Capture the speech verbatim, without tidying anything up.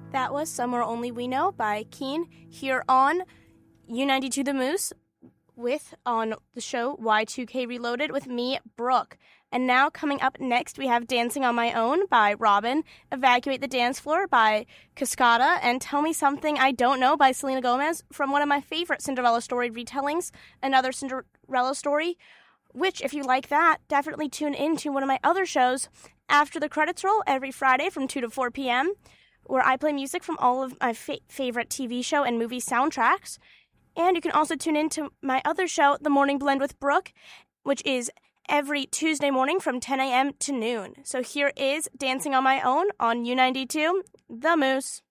That was Somewhere Only We Know by Keen here on U ninety-two The Moose with on the show Y two K Reloaded with me, Brooke. And now coming up next, we have Dancing on My Own by Robin, Evacuate the Dance Floor by Cascada, and Tell Me Something I Don't Know by Selena Gomez from one of my favorite Cinderella story retellings, Another Cinderella Story, which, if you like that, definitely tune in to one of my other shows, After the Credits Roll, every Friday from two to four p.m., where I play music from all of my fa- favorite T V show and movie soundtracks. And you can also tune in to my other show, The Morning Blend with Brooke, which is every Tuesday morning from ten a.m. to noon. So here is Dancing on My Own on U ninety-two, The Moose.